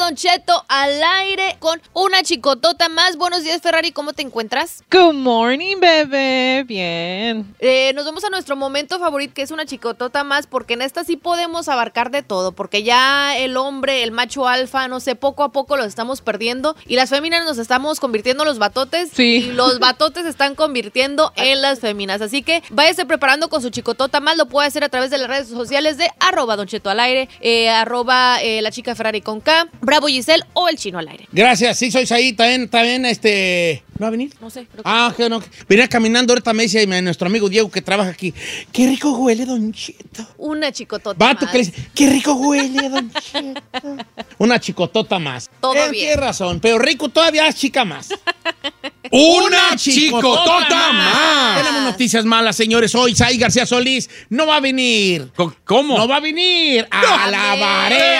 Don Cheto al aire con una chicotota más. Buenos días, Ferrari, ¿cómo te encuentras? Good morning, bebé. Bien. Nos vamos a nuestro momento favorito, que es una chicotota más, porque en esta sí podemos abarcar de todo, porque ya el hombre, el macho alfa, no sé, poco a poco los estamos perdiendo y las féminas nos estamos convirtiendo en los batotes. Sí. Y los batotes se están convirtiendo en las féminas. Así que váyase preparando con su chicotota más. Lo puede hacer a través de las redes sociales de @Don Cheto al aire, la chica Ferrari con K, Bravo Giselle o el chino al aire. Gracias, sí, soy ahí, también, ¿no va a venir? No sé. Que no. Venía caminando ahorita, me dice nuestro amigo Diego que trabaja aquí. Qué rico huele, Don Cheto. Una chicotota Vato más. que le dice, qué rico huele, Don Cheto. Una chicotota más. Todo bien. Tiene razón, pero rico todavía es chica más. ¡Una chicotota más! Tenemos noticias malas, señores. Hoy Sai García Solís no va a venir. ¿Cómo? No va a venir. Alabaré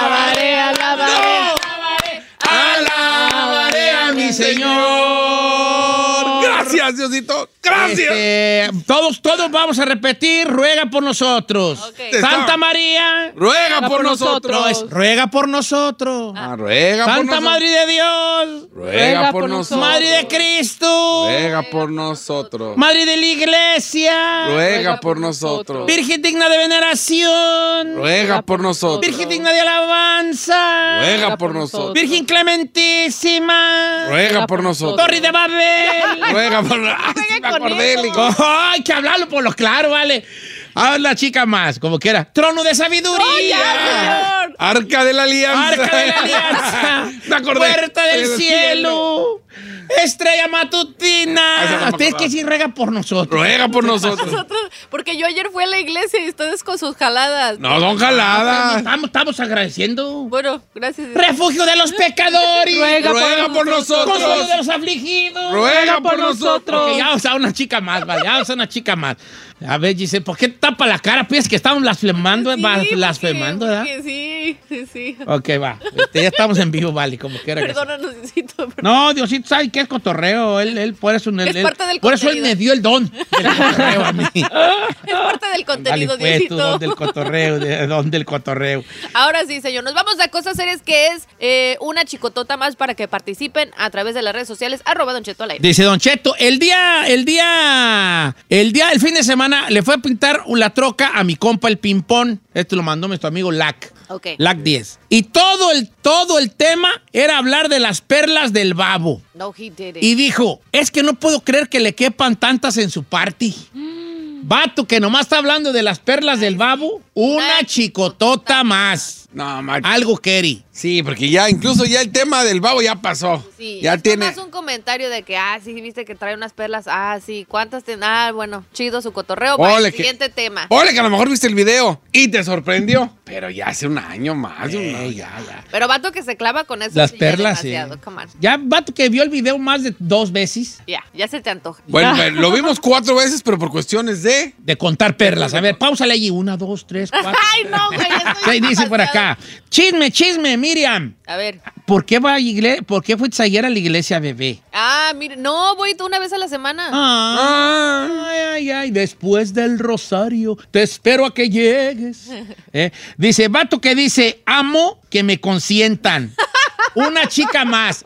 a mi Señor. Gracias, Diosito. Gracias. Todos vamos a repetir. Ruega por nosotros. Ok. Santa María. Ruega por nosotros. No, es ruega por nosotros. Ruega por Santa nosotros. Madre de Dios. Ruega por nosotros. Madre de Cristo. Ruega por nosotros. Madre de la Iglesia. Ruega por nosotros. Virgen digna de veneración. Ruega por nosotros. Virgen digna de alabanza. Ruega por nosotros. Virgen clementísima. Ruega por nosotros. Torre de Babel. Ruega por nosotros. Me acordé, Lico. Hay que hablarlo por lo claro, vale. Habla chica más, como quiera. Trono de sabiduría. Arca de la Alianza. Arca de la Alianza. Me acordé. Puerta del cielo. Estrella matutina. Esa no me Ustedes que acordaba. sí ruega por nosotros. Ruega por nosotros. Porque yo ayer fui a la iglesia y ustedes con sus jaladas. No, don Jalada. Estamos agradeciendo. Bueno, gracias. Refugio de los pecadores. Ruega por nosotros. Consuelo de los afligidos. Ruega por nosotros. Ok, ya vamos a una chica más, vale. Ya vamos a una chica más. A ver, Giselle, ¿por qué tapa la cara? Piensas que estamos blasfemando, blasfemando, ¿verdad? Sí. Ok, va. Ya estamos en vivo, vale, como quiera que sea. Perdónanos, Diosito. No, Diosito sabe que es cotorreo. Él por eso, Es parte del por eso él contenido. me dio el don del cotorreo a mí. Es parte del contenido, Dale, pues, tú, Diosito. don del cotorreo, don del cotorreo. Ahora sí, señor. Nos vamos a cosas serias, que es una chicotota más para que participen a través de las redes sociales, @Don Cheto al aire. Dice Don Cheto, el fin de semana le fue a pintar la troca a mi compa el Pimpón. Esto lo mandó nuestro amigo Lac. Ok. Lac 10. Y todo el tema era hablar de las perlas del babo. No, he did it. Y dijo, es que no puedo creer que le quepan tantas en su party. Vato que nomás está hablando de las perlas del babo, una chicotota más. No, macho. Algo Kerry. Sí, porque ya, incluso ya el tema del babo ya pasó. Sí, Ya es tiene. más un comentario de que, sí, viste que trae unas perlas. Sí, ¿cuántas tiene? Bueno, chido su cotorreo. Va, el siguiente tema. Ole, que a lo mejor viste el video y te sorprendió. Pero ya hace un año más. Ya. Pero vato que se clava con eso. Las sí, perlas, ya sí. demasiado, come on. Ya, vato que vio el video más de 2 veces Ya se te antoja. Bueno, lo vimos 4 veces, pero por cuestiones de. de contar perlas. A ver, páusale allí. 1, 2, 3, 4. Ay, no, güey. ¿Qué dice por acá? Chisme, Miriam. A ver. ¿Por qué fuiste ayer a la iglesia, bebé? Mire, no, voy una vez a la semana. Ay, después del rosario, te espero a que llegues. Dice, vato que dice, amo que me consientan. Una chica más.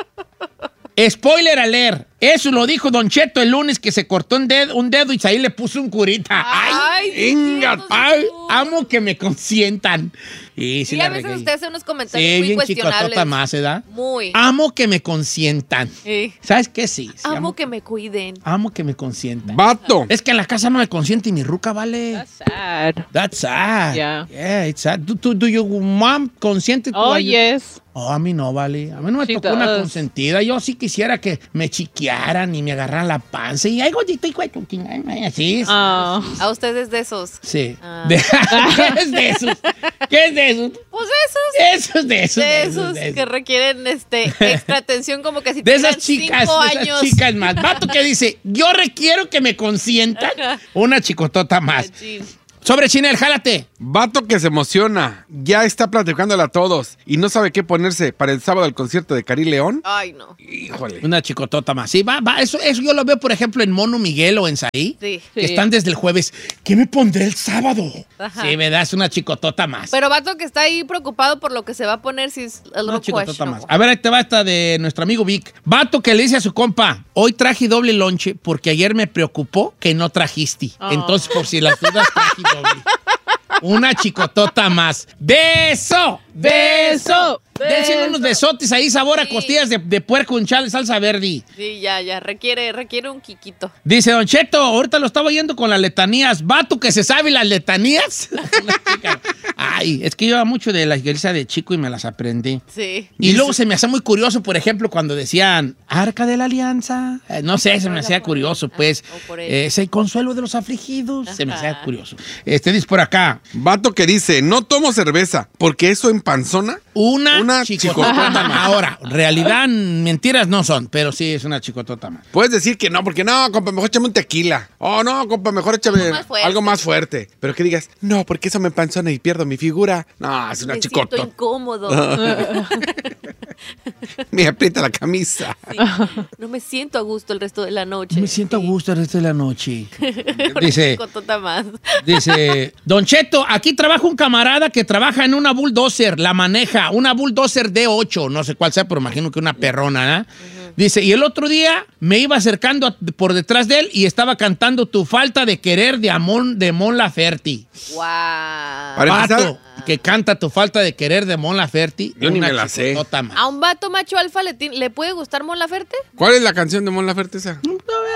Spoiler alert. Eso lo dijo Don Cheto el lunes que se cortó un dedo y ahí le puso un curita. Ay, venga, sí, ay, amo que me consientan. Y sí Y la a veces regué. usted hace unos comentarios Sí, muy bien cuestionables. chicotota más, ¿verdad? Muy. Amo que me consientan. Sí. ¿Sabes qué? Sí. Amo que me cuiden. Amo que me consientan. Vato. Es que en la casa no me consiente mi ruca, ¿vale? That's sad. That's sad. Yeah. It's sad. Do your mom consiente tú? Oh, ayer? yes. Oh, a mí no, vale. A mí no me She tocó una does. consentida. Yo sí quisiera que me chiquearan y me agarraran la panza. Y ay, gordito, y cuento. Así. Oh. A ustedes de esos. Sí. Ah. ¿Qué es de esos? ¿Qué es de esos? Pues esos. Esos de esos. De esos de esos. que requieren extra atención, como que si De tuvieran esas chicas, 5 de esas años. chicas más. Vato que dice, yo requiero que me consientan. Ajá. Una chicotota más. Machín. Sobre Chinel, jálate. Vato que se emociona, ya está platicándole a todos y no sabe qué ponerse para el sábado al concierto de Cari León. Ay, no. Híjole. Una chicotota más. Sí, va. Eso yo lo veo, por ejemplo, en Mono Miguel o en Saí. Sí. Que están desde el jueves. ¿Qué me pondré el sábado? Ajá. Sí, ¿verdad? Es una chicotota más. Pero vato que está ahí preocupado por lo que se va a poner si es el Una rock chicotota más. A ver, ahí te va esta de nuestro amigo Vic. Vato que le dice a su compa, hoy traje doble lonche porque ayer me preocupó que no trajiste. Entonces, por si las dudas, traje doble. Una chicotota más. ¡Beso! ¡Beso! Dense unos besotes ahí, sabor a costillas de puerco en salsa verde. Sí, ya. Requiere un quiquito. Dice Don Cheto, ahorita lo estaba oyendo con las letanías. ¿Vato que se sabe las letanías? Una chica. Ay, es que yo iba mucho de la iglesia de chico y me las aprendí. Sí. Y luego se me hacía muy curioso, por ejemplo, cuando decían Arca de la Alianza. No sé, se me hacía curioso, pues. Ese consuelo de los afligidos. Se me hacía curioso. Dice por acá. Vato que dice, no tomo cerveza porque eso empanzona. Una chicotota más. Ahora, realidad, mentiras no son, pero sí es una chicotota más. Puedes decir que no, porque no, compa, mejor échame un tequila. Oh, no, compa, mejor échame algo más fuerte. Pero que digas, no, porque eso me empanzona y pierdo mi figura. No, es una chicotota. Me siento incómodo. Me aprieta la camisa. Sí. No me siento a gusto el resto de la noche. Me siento a gusto el resto de la noche. Dice, Chicotota más. dice, Don Cheto, aquí trabaja un camarada que trabaja en una bulldozer, la maneja, una bulldozer D8, no sé cuál sea, pero imagino que una perrona, ¿eh? Dice, y el otro día me iba acercando por detrás de él y estaba cantando Tu falta de querer de Mon Laferte. Wow. Para empezar, Vato que canta Tu falta de querer de Mon Laferte. Yo ni me la sé. ¿A un vato macho alfa le puede gustar Mon Laferte? ¿cuál es la canción de Mon Laferte esa? Tu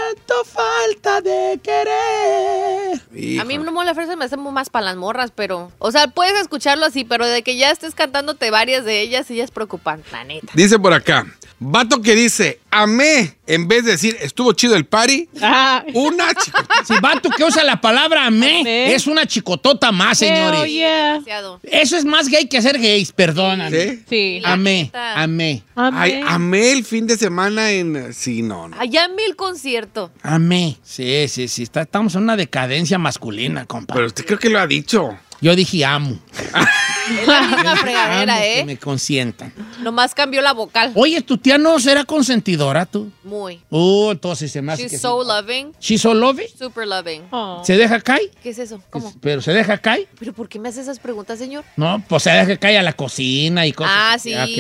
falta de querer. Hijo. A mí Mon Laferte me hace más para las morras, pero... O sea, puedes escucharlo así, pero de que ya estés cantándote varias de ellas, sí ya es preocupante, la neta. Dice por acá, vato que dice, amé, en vez de decir, estuvo chido el party, una chicotota. Si vato que usa la palabra amé, Amé. es una chicotota más, señores. Hell yeah. Demasiado. Eso es más gay que ser gays, perdóname. ¿Sí? Sí. La Amé, neta. amé, Ay, amé el fin de semana en... Sí, no. Allá en el concierto. amé. Sí. Estamos en una decadencia masculina, compa. Pero usted creo que lo ha dicho. Yo dije amo. Es la misma fregadera, Amo que ¿eh? me consientan. Nomás cambió la vocal. Oye, ¿tu tía no será consentidora, tú? Muy. Entonces se me hace She's que so sí. loving. ¿She's so loving? Super loving. Oh. ¿Se deja caer? ¿Qué es eso? ¿Cómo? ¿Pero se deja caer? ¿Pero por qué me hace esas preguntas, señor? No, pues se deja caer a la cocina y cosas. Ah, así. sí.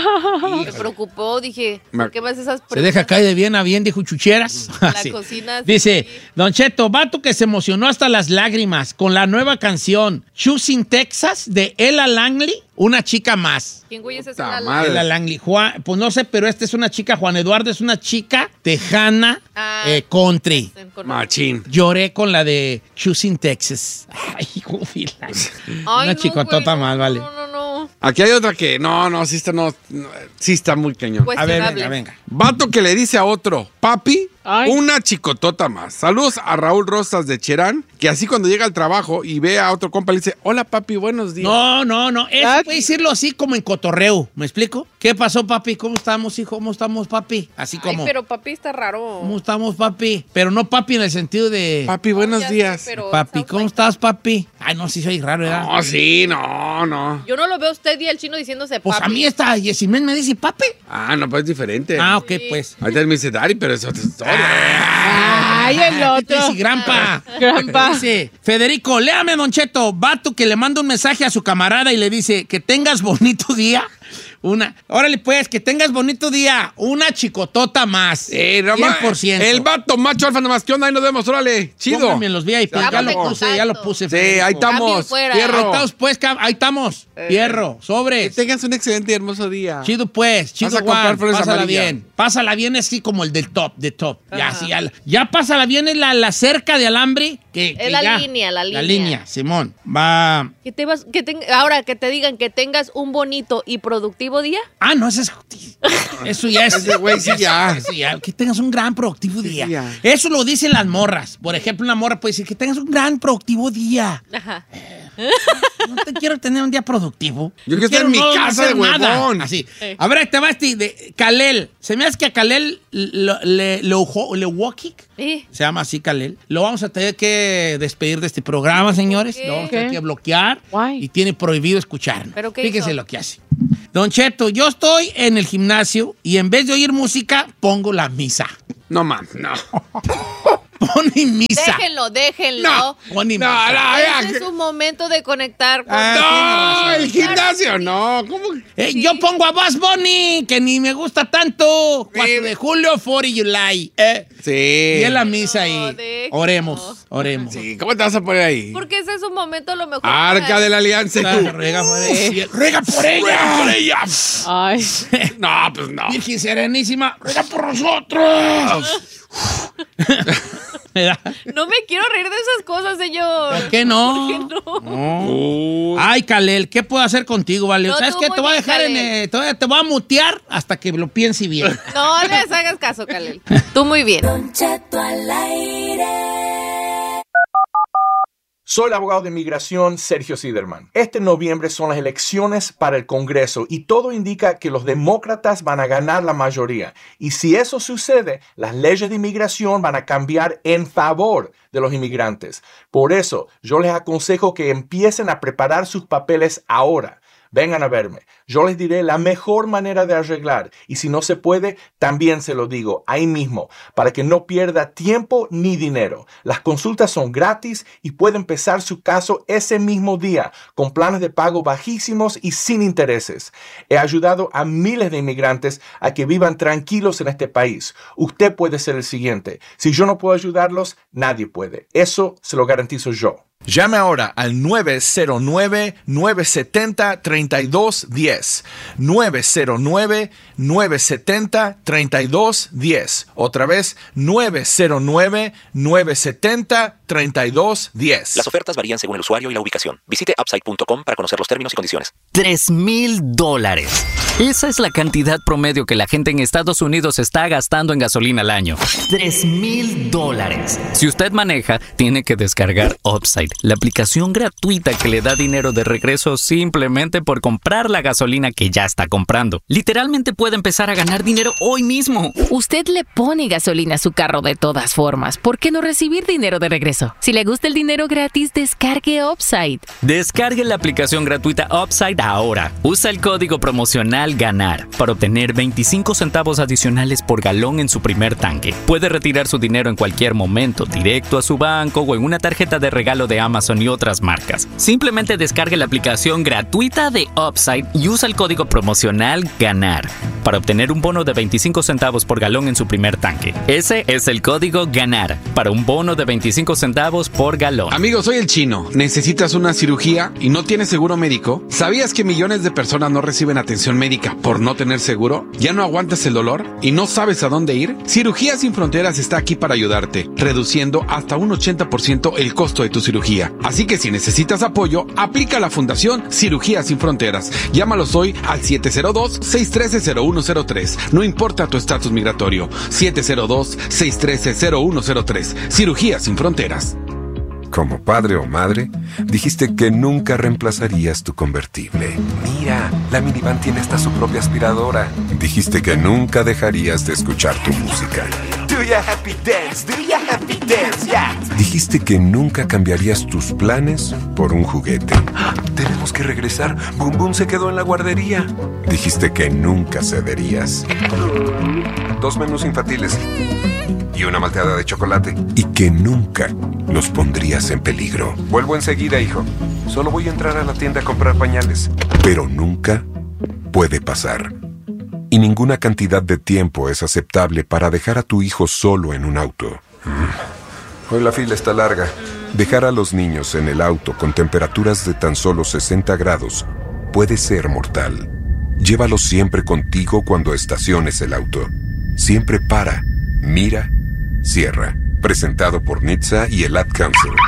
Me preocupó, dije, ¿por qué me hace esas preguntas? Se deja caer de bien a bien, dijo Chucheras. La Sí. cocina, sí. Dice, Don Cheto, vato que se emocionó hasta las lágrimas con la nueva canción Choosing Texas de Ella Langley, una chica más. ¿Quién güey es ese? Puta Lalo? madre. Ella Langley. Pues no sé, pero esta es una chica, Juan Eduardo es una chica tejana country. Machín. Lloré con la de Choosing Texas. Ay, Júbila. Ay, Una no, chicotota güey, más, vale. No. Aquí hay otra que, sí está, sí está muy cañón. Pues- A ver, cuestionable. venga. Vato que le dice a otro, papi, Ay. una chicotota más. Saludos a Raúl Rosas de Cherán, que así cuando llega al trabajo y ve a otro compa le dice, hola papi, buenos días. No. Eso puede decirlo así como en cotorreo. ¿Me explico? ¿Qué pasó, papi? ¿Cómo estamos, hijo? ¿Cómo estamos, papi? Así Ay, como, pero papi está raro. ¿cómo estamos, papi? Pero no papi en el sentido de... Papi, buenos Ya sé, días. pero Papi, sounds ¿cómo like- estás, papi? Ay, no, sí soy raro, ¿verdad? No, sí, no. Yo no lo veo a usted y al chino diciéndose Pues papi. a mí esta Yesimén me dice, papi. Ah, no, pues es diferente. Ah, ok, pues. Ahorita me dice Dari, pero es otra historia. Ay, el otro. Sí, grampa. Grampa. Dice, Federico, léame, Don Cheto, vato que le manda un mensaje a su camarada y le dice, que tengas bonito día. Órale, pues, que tengas bonito día. Una chicotota más. Nomás, 100%. el vato macho alfa nomás. ¿Qué onda? Ahí nos vemos, órale. Chido. Pónganme en los VIP. Estamos Ya en lo contacto. puse. Sí, Federico. ahí Cambio estamos. fuera. Ahí Fierro. estamos, pues, ahí estamos. Fierro, Que sobres. tengas un excelente y hermoso día. Chido, pues, chido, Vas a comprar Juan. flores Pásala amarillas. bien. Pásala bien, es así como el del top, de top. Ya, sí, ya pásala bien en la cerca de alambre. Es la línea, la La línea. línea, Simón. Va. Ahora que te digan que tengas un bonito y productivo día. Ah, no, eso ya es. Ese güey sí ya. Eso ya, que tengas un gran productivo día. ya. Eso lo dicen las morras. Por ejemplo, una morra puede decir que tengas un gran productivo día. Ajá. No te quiero tener un día productivo. Yo quiero estar en mi casa de huevón. Así. A ver, te vas de Kalel. Se me hace que a Kalel Lewokik. Se llama así Kalel. Lo vamos a tener que despedir de este programa, señores. Lo vamos a tener que bloquear. Why? Y tiene prohibido escucharnos. ¿Pero qué Fíjese hizo? lo que hace. Don Cheto, yo estoy en el gimnasio y en vez de oír música, pongo la misa. No, man, no. Pone misa. Déjenlo. No, pone misa. Este es un momento de conectar con... No, el gimnasio, no. ¿Cómo? Yo pongo a Buzz Bunny, que ni me gusta tanto. 4 de julio, 4 de July. Sí. Y en la misa ahí. Déjenlo. Oremos. Sí, ¿cómo te vas a poner ahí? Porque ese es un momento a lo mejor... Arca de la Alianza. Ruega por ella. Ruega por ella. Ay. No, pues no. Virgen Serenísima, ruega por nosotros. No me quiero reír de esas cosas, señor. ¿Por qué no? ¿Por qué no? Uy. Ay, Kalel, ¿qué puedo hacer contigo, vale? No, ¿Sabes tú qué? muy Te voy a bien, dejar te voy a mutear hasta que lo piense bien. No les hagas caso, Kalel. Tú muy bien. Don Cheto al aire. Soy el abogado de inmigración Sergio Siderman. Este noviembre son las elecciones para el Congreso y todo indica que los demócratas van a ganar la mayoría. Y si eso sucede, las leyes de inmigración van a cambiar en favor de los inmigrantes. Por eso, yo les aconsejo que empiecen a preparar sus papeles ahora. Vengan a verme. Yo les diré la mejor manera de arreglar. Y si no se puede, también se lo digo ahí mismo, para que no pierda tiempo ni dinero. Las consultas son gratis y puede empezar su caso ese mismo día, con planes de pago bajísimos y sin intereses. He ayudado a miles de inmigrantes a que vivan tranquilos en este país. Usted puede ser el siguiente. Si yo no puedo ayudarlos, nadie puede. Eso se lo garantizo yo. Llame ahora al 909-970-3210. 909-970-3210. Otra vez, 909-970-3210. Las ofertas varían según el usuario y la ubicación. Visite Upside.com para conocer los términos y condiciones. $3,000. Esa es la cantidad promedio que la gente en Estados Unidos está gastando en gasolina al año. $3,000. Si usted maneja, tiene que descargar Upside, la aplicación gratuita que le da dinero de regreso simplemente por comprar la gasolina que ya está comprando. Literalmente puede empezar a ganar dinero hoy mismo. Usted le pone gasolina a su carro de todas formas. ¿Por qué no recibir dinero de regreso? Si le gusta el dinero gratis, descargue Upside. Descargue la aplicación gratuita Upside ahora. Usa el código promocional GANAR para obtener 25 centavos adicionales por galón en su primer tanque. Puede retirar su dinero en cualquier momento, directo a su banco o en una tarjeta de regalo de Amazon y otras marcas. Simplemente descargue la aplicación gratuita de Upside y usa el código promocional GANAR para obtener un bono de 25 centavos por galón en su primer tanque. Ese es el código GANAR para un bono de 25 centavos por galón. Amigo, soy el Chino. ¿Necesitas una cirugía y no tienes seguro médico? ¿Sabías que millones de personas no reciben atención médica por no tener seguro? ¿Ya no aguantas el dolor y no sabes a dónde ir? Cirugías Sin Fronteras está aquí para ayudarte, reduciendo hasta un 80% el costo de tu cirugía. Así que si necesitas apoyo, aplica a la Fundación Cirugías Sin Fronteras. Llámalos hoy al 702-613-0103. No importa tu estatus migratorio. 702-613-0103. Cirugías Sin Fronteras. Como padre o madre, dijiste que nunca reemplazarías tu convertible. Mira, la minivan tiene hasta su propia aspiradora. Dijiste que nunca dejarías de escuchar tu música. Do ya happy dance, yeah. Dijiste que nunca cambiarías tus planes por un juguete. Tenemos que regresar. Boom Boom se quedó en la guardería. Dijiste que nunca cederías. 2 menús infantiles y una malteada de chocolate. Y que nunca los pondrías en peligro. Vuelvo enseguida, hijo. Solo voy a entrar a la tienda a comprar pañales. Pero nunca puede pasar. Y ninguna cantidad de tiempo es aceptable para dejar a tu hijo solo en un auto. Hoy la fila está larga. Dejar a los niños en el auto con temperaturas de tan solo 60 grados puede ser mortal. Llévalos siempre contigo cuando estaciones el auto. Siempre para, mira, cierra. Presentado por NHTSA y el Ad Council.